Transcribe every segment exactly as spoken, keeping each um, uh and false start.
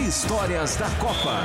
Histórias da Copa.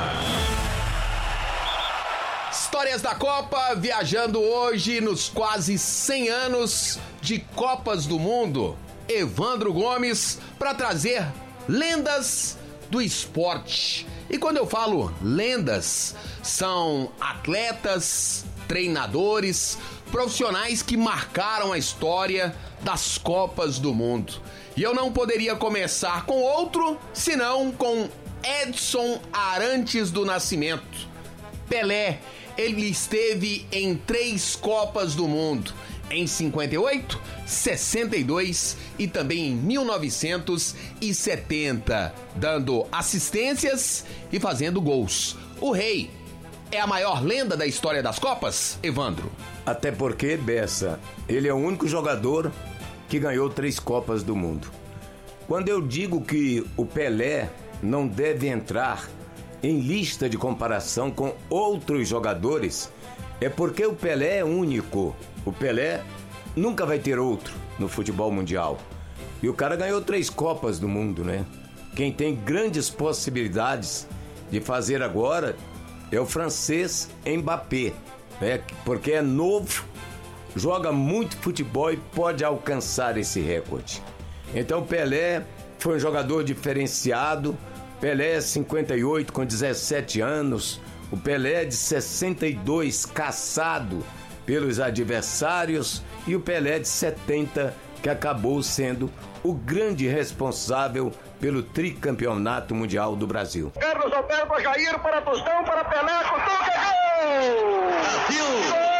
Histórias da Copa, viajando hoje nos quase cem anos de Copas do Mundo. Evandro Gomes para trazer lendas do esporte. E quando eu falo lendas, são atletas, treinadores, profissionais que marcaram a história das Copas do Mundo. E eu não poderia começar com outro, senão com Edson Arantes do Nascimento. Pelé, ele esteve em três Copas do Mundo, em cinquenta e oito, sessenta e dois e também em mil novecentos e setenta, dando assistências e fazendo gols. O Rei é a maior lenda da história das Copas, Evandro? Até porque, Bessa, ele é o único jogador que ganhou três Copas do Mundo. Quando eu digo que o Pelé não deve entrar em lista de comparação com outros jogadores, é porque o Pelé é único. O Pelé nunca vai ter outro no futebol mundial. E o cara ganhou três Copas do Mundo, né? Quem tem grandes possibilidades de fazer agora é o francês Mbappé, né? Porque é novo, joga muito futebol e pode alcançar esse recorde. Então Pelé foi um jogador diferenciado. Pelé é cinquenta e oito com dezessete anos. O Pelé é de sessenta e dois, caçado pelos adversários. E o Pelé de setenta, que acabou sendo o grande responsável pelo tricampeonato mundial do Brasil. Carlos Alberto, Jair para Tostão, para Pelé, cutuca, gol! Brasil! Gol!